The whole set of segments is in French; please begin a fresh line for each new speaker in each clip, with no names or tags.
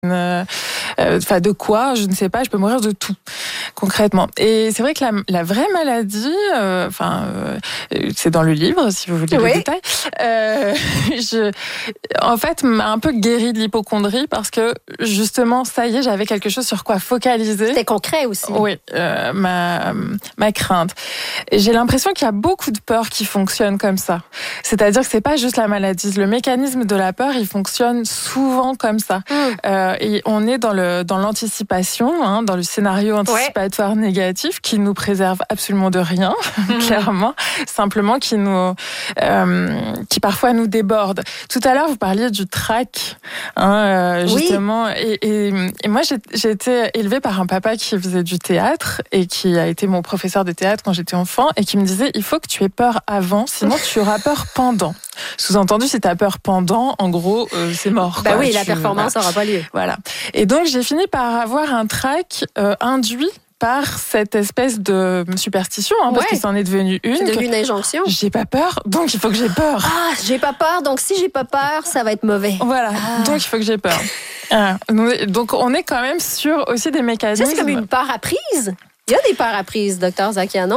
de quoi, je ne sais pas, je peux mourir de tout, concrètement. Et c'est vrai que la vraie maladie, c'est dans le livre, si vous voulez le détail, en fait, m'a un peu guérie de l'hypocondrie parce que, justement, ça y est, j'avais quelque chose sur quoi focaliser.
C'était concret aussi.
Oui, ma crainte. Et j'ai l'impression qu'il y a beaucoup de peurs qui fonctionnent comme ça. C'est-à-dire que c'est pas juste la maladie. Le mécanisme de la peur, il fonctionne souvent comme ça. Et on est dans l'anticipation, dans le scénario anticipatoire négatif qui nous préserve absolument de rien, clairement, simplement qui parfois nous déborde. Tout à l'heure, vous parliez du trac, justement, et moi j'ai été élevée par un papa qui faisait du théâtre et qui a été mon professeur de théâtre quand j'étais enfant et qui me disait il faut que tu aies peur avant, sinon tu auras peur pendant. Sous-entendu, si tu as peur pendant, en gros, c'est mort.
Ben oui, la performance n'aura pas lieu.
Voilà. Et donc, j'ai fini par avoir un trac induit par cette espèce de superstition, parce que c'en est devenu une.
C'est devenu une injonction.
J'ai pas peur, donc il faut que j'ai peur.
Ah, j'ai pas peur, donc si j'ai pas peur, ça va être mauvais.
Voilà, donc il faut que j'ai peur. Donc, on est quand même sur aussi des mécanismes.
C'est comme une peur apprise. Il y a des peurs apprises, Dr Zakianon.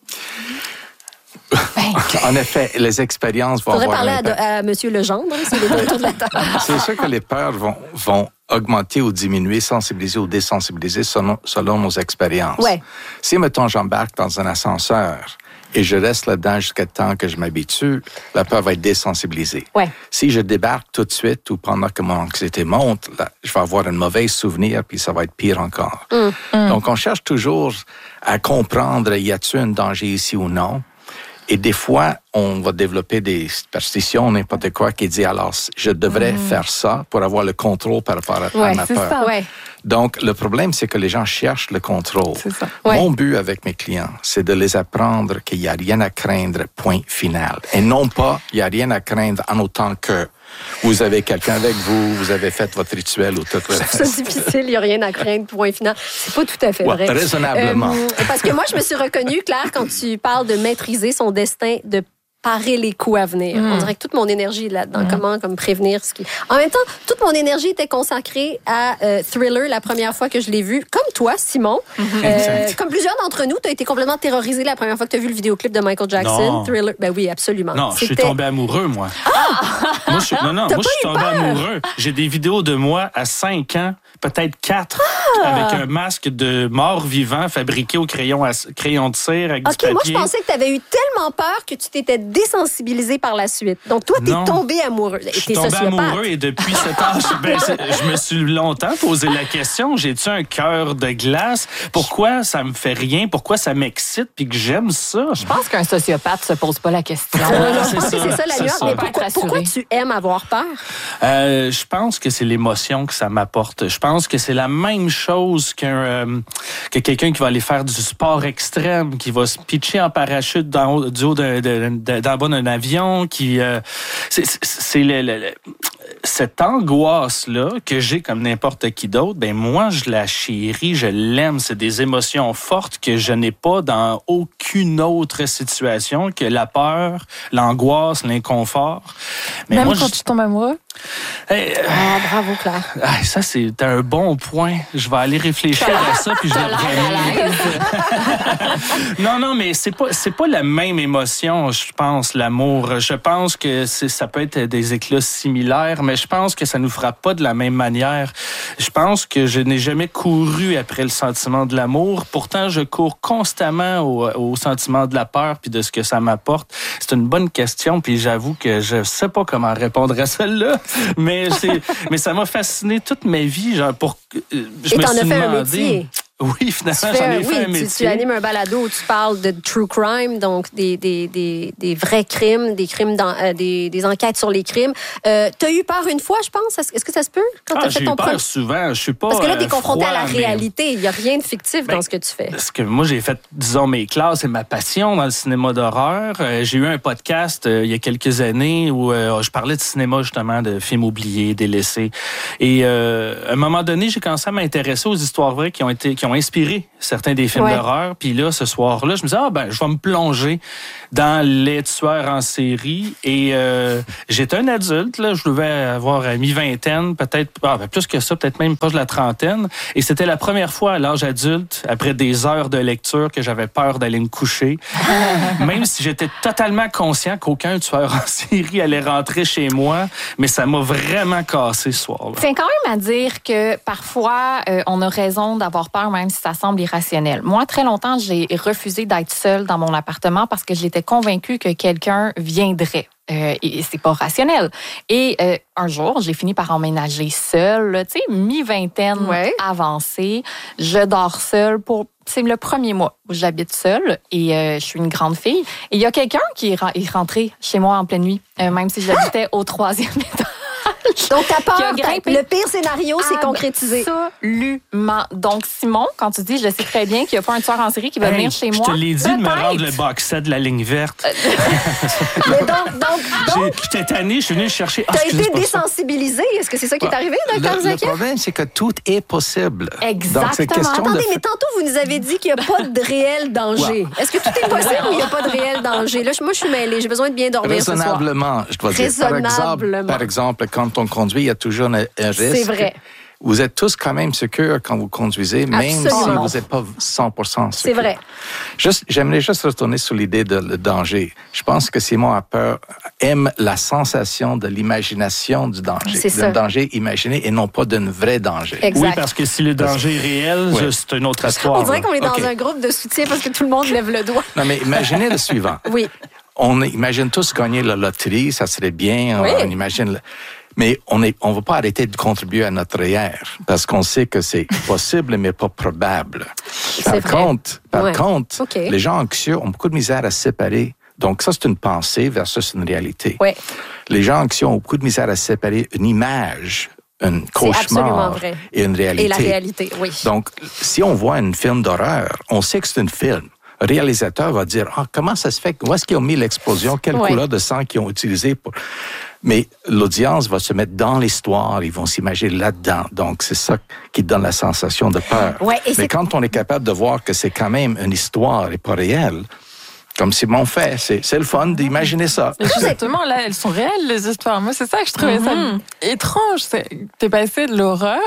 En effet, les expériences vont avoir...
Il faudrait parler à M. Legendre, s'il est autour de la table.
C'est sûr que les peurs vont augmenter ou diminuer, sensibiliser ou désensibiliser selon nos expériences.
Ouais.
Si, mettons, j'embarque dans un ascenseur et je reste là-dedans jusqu'à temps que je m'habitue, la peur va être désensibilisée.
Ouais.
Si je débarque tout de suite ou pendant que mon anxiété monte, là, je vais avoir un mauvais souvenir puis ça va être pire encore. Donc, on cherche toujours à comprendre, y a-t-il un danger ici ou non? Et des fois, on va développer des superstitions, n'importe quoi, qui dit alors, je devrais faire ça pour avoir le contrôle par rapport à ma peur.
Ça, ouais.
Donc, le problème, c'est que les gens cherchent le contrôle.
C'est ça.
Mon but avec mes clients, c'est de les apprendre qu'il n'y a rien à craindre, point final. Et non pas, il n'y a rien à craindre en autant que vous avez quelqu'un avec vous, vous avez fait votre rituel ou tout le reste.
C'est difficile, il n'y a rien à craindre, point final. C'est pas tout à fait vrai.
Raisonnablement.
Parce que moi, je me suis reconnue, Claire, quand tu parles de maîtriser son destin, de parer les coups à venir. On dirait que toute mon énergie est là-dedans. Comment prévenir ce qui... En même temps, toute mon énergie était consacrée à Thriller la première fois que je l'ai vu. Comme toi, Simon. Comme plusieurs d'entre nous, tu as été complètement terrorisé la première fois que tu as vu le vidéoclip de Michael Jackson.
Non.
Thriller. Ben oui, absolument.
Non, je suis tombé amoureux, moi. Moi, je suis tombé amoureux. J'ai des vidéos de moi à 5 ans, peut-être 4, avec un masque de mort-vivant fabriqué au crayon de cire avec du papier.
Moi, je pensais que tu avais eu tellement peur que tu t'étais désensibilisé par la suite. Donc, toi, t'es tombé amoureux.
Je suis tombé amoureux et depuis cet âge, je me suis longtemps posé la question, j'ai-tu un cœur de glace? Pourquoi ça me fait rien? Pourquoi ça m'excite puis que j'aime ça?
Je pense qu'un sociopathe se pose pas la question.
C'est ça la nuance. Mais pourquoi tu aimes avoir peur?
Je pense que c'est l'émotion que ça m'apporte. Je pense que c'est la même chose que quelqu'un qui va aller faire du sport extrême, qui va se pitcher en parachute du haut dans le bas d'un avion, c'est cette angoisse-là que j'ai comme n'importe qui d'autre, ben moi, je la chéris, je l'aime. C'est des émotions fortes que je n'ai pas dans aucune autre situation que la peur, l'angoisse, l'inconfort. Mais
même
moi,
quand tu tombes amoureux?
Bravo, Claire.
Ça, c'est un bon point. Je vais aller réfléchir à ça, puis je vais Non, mais c'est pas la même émotion, je pense, l'amour. Je pense que ça peut être des éclats similaires, mais je pense que ça nous frappe pas de la même manière. Je pense que je n'ai jamais couru après le sentiment de l'amour. Pourtant, je cours constamment au sentiment de la peur puis de ce que ça m'apporte. C'est une bonne question, puis j'avoue que je sais pas comment répondre à celle-là. Mais ça m'a fasciné toute ma vie. Genre je me suis demandé... un métier. Oui, finalement, j'en ai fait un métier.
Tu animes un balado où tu parles de true crime, donc des vrais crimes, des enquêtes sur les crimes. T'as eu peur une fois, je pense. Est-ce que ça se peut?
J'ai eu peur souvent. Je suis pas
Parce que là, t'es confronté à la réalité. Il n'y a rien de fictif dans ce que tu fais.
Parce que moi, j'ai fait, disons, mes classes et ma passion dans le cinéma d'horreur. J'ai eu un podcast il y a quelques années où je parlais de cinéma, justement, de films oubliés, délaissés. Et à un moment donné, j'ai commencé à m'intéresser aux histoires vraies qui ont ont inspiré certains des films d'horreur. Puis là, ce soir-là, je me disais, je vais me plonger dans les tueurs en série. Et j'étais un adulte, là, je devais avoir mi-vingtaine, peut-être plus que ça, peut-être même pas de la trentaine. Et c'était la première fois à l'âge adulte, après des heures de lecture, que j'avais peur d'aller me coucher. Même si j'étais totalement conscient qu'aucun tueur en série allait rentrer chez moi, mais ça m'a vraiment cassé ce soir-là.
C'est quand même à dire que parfois, on a raison d'avoir peur, même si ça semble irrationnel. Moi, très longtemps, j'ai refusé d'être seule dans mon appartement parce que j'étais convaincue que quelqu'un viendrait. Et c'est pas rationnel. Et un jour, j'ai fini par emménager seule, tu sais, mi-vingtaine avancée. Je dors seule c'est le premier mois où j'habite seule et je suis une grande fille. Et il y a quelqu'un qui est rentré chez moi en pleine nuit, même si j'habitais au 3e étage.
Donc, ta peur, le pire scénario s'est concrétisé.
Absolument. Donc, Simon, quand tu dis, je sais très bien qu'il n'y a pas un tueur en série qui va venir chez moi.
Je te l'ai dit de me rendre le box set de la ligne verte.
Mais donc
j'étais tanné, je suis venu chercher.
Tu as été désensibilisé. Est-ce que c'est ça qui est arrivé, Dr. Zakia?
Le problème, c'est que tout est possible.
Exactement.
Donc, c'est question
Attendez, mais tantôt, vous nous avez dit qu'il n'y a pas de réel danger. Est-ce que tout est possible ou il n'y a pas de réel danger? Là, moi, je suis mêlée. J'ai besoin de bien dormir ce soir.
Raisonnablement, je dois dire. Par exemple, quand on conduit, il y a toujours un risque.
C'est vrai.
Vous êtes tous quand même sûrs quand vous conduisez, même si vous n'êtes pas 100% sûrs.
C'est vrai.
J'aimerais juste retourner sur l'idée de le danger. Je pense que Simon aime la sensation de l'imagination du danger.
C'est ça.
Le danger imaginé et non pas d'un vrai danger.
Exact.
Oui, parce que si le danger est réel, c'est une autre histoire.
On dirait qu'on est dans un groupe de soutien parce que tout le monde lève le doigt.
Non, mais imaginez le suivant.
Oui.
On imagine tous gagner la loterie, ça serait bien.
Oui.
On imagine... Mais on ne va pas arrêter de contribuer à notre REER parce qu'on sait que c'est possible, mais pas probable. Par contre, les gens anxieux ont beaucoup de misère à se séparer. Donc, ça, c'est une pensée versus une réalité.
Oui.
Les gens anxieux ont beaucoup de misère à se séparer une image, un cauchemar et une réalité.
Et la réalité, oui.
Donc, si on voit un film d'horreur, on sait que c'est un film. Le réalisateur va dire, comment ça se fait? Où est-ce qu'ils ont mis l'explosion? Quelle couleur de sang qu'ils ont utilisé pour... Mais l'audience va se mettre dans l'histoire, ils vont s'imaginer là-dedans. Donc, c'est ça qui donne la sensation de peur. Mais quand on est capable de voir que c'est quand même une histoire et pas réelle, comme Simon fait, c'est le fun d'imaginer ça.
Exactement, là, elles sont réelles, les histoires. Moi, c'est ça que je trouvais ça étrange. T'es passé de l'horreur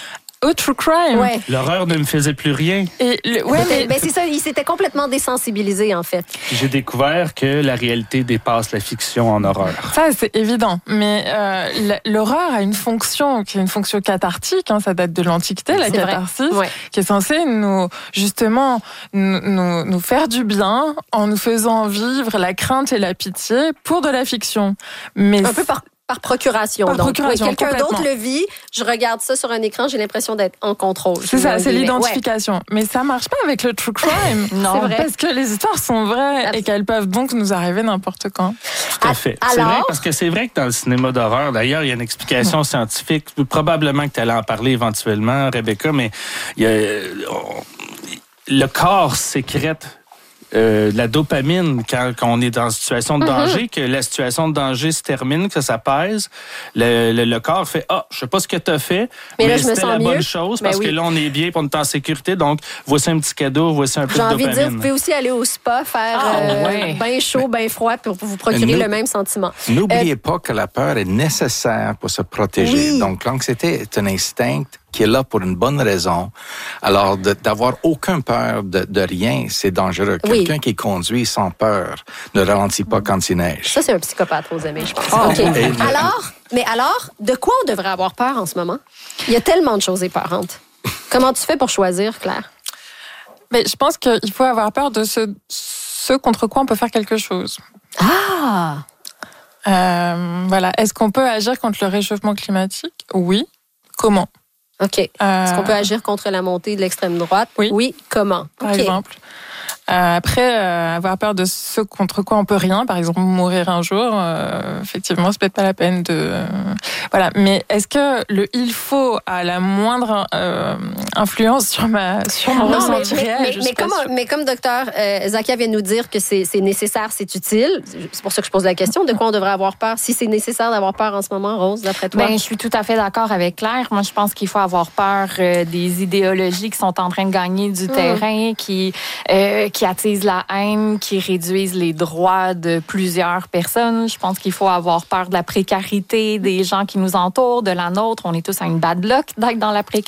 au true crime.
Ouais.
L'horreur ne me faisait plus rien.
Mais c'est ça, il s'était complètement désensibilisé, en fait.
J'ai découvert que la réalité dépasse la fiction en horreur.
Ça, c'est évident. Mais l'horreur a une fonction qui est une fonction cathartique. Ça date de l'Antiquité, la catharsis, qui est censée nous faire du bien en nous faisant vivre la crainte et la pitié pour de la fiction. Mais
un peu par procuration. Quelqu'un d'autre le vit, je regarde ça sur un écran, j'ai l'impression d'être en contrôle.
C'est ça, c'est l'identification. Ouais. Mais ça marche pas avec le true crime.
Non, c'est vrai.
Parce que les histoires sont vraies et qu'elles peuvent donc nous arriver n'importe quand.
Tout à fait. C'est vrai, parce que c'est vrai que dans le cinéma d'horreur, d'ailleurs, il y a une explication scientifique. Probablement que tu allais en parler éventuellement, Rebecca, mais le corps sécrète la dopamine quand on est dans une situation de danger, que la situation de danger se termine, que ça pèse, le corps fait je sais pas ce que tu as fait, mais c'était la bonne chose parce que là on est bien, on est en sécurité, donc voici un petit cadeau, voici un peu de dopamine. J'ai envie de dire,
vous pouvez aussi aller au spa faire bien chaud, bien froid pour vous procurer le même sentiment.
N'oubliez pas que la peur est nécessaire pour se protéger. Donc l'anxiété est un instinct qui est là pour une bonne raison. Alors, d'avoir aucune peur de rien, c'est dangereux. Quelqu'un qui conduit sans peur ne ralentit pas quand il neige.
Ça, c'est un psychopathe, aux amis, je pense. Alors, de quoi on devrait avoir peur en ce moment? Il y a tellement de choses épeurantes. Comment tu fais pour choisir, Claire?
Mais je pense qu'il faut avoir peur de ce contre quoi on peut faire quelque chose. Voilà. Est-ce qu'on peut agir contre le réchauffement climatique? Oui. Comment?
OK. Est-ce qu'on peut agir contre la montée de l'extrême droite? Oui. Comment?
Par exemple. Après, avoir peur de ce contre quoi on peut rien, par exemple mourir un jour, effectivement, c'est peut-être pas la peine de... Voilà. Mais est-ce que il faut à la moindre influence sur mon ressenti réel.
Mais comme docteur Zakia vient de nous dire que c'est nécessaire, c'est utile, c'est pour ça que je pose la question, de quoi on devrait avoir peur? Si c'est nécessaire d'avoir peur en ce moment, Rose, d'après toi?
Je suis tout à fait d'accord avec Claire. Moi, je pense qu'il faut avoir peur des idéologies qui sont en train de gagner du terrain, qui attisent la haine, qui réduisent les droits de plusieurs personnes. Je pense qu'il faut avoir peur de la précarité des gens qui nous entourent, de la nôtre. On est tous à une bad luck d'être dans la précarité.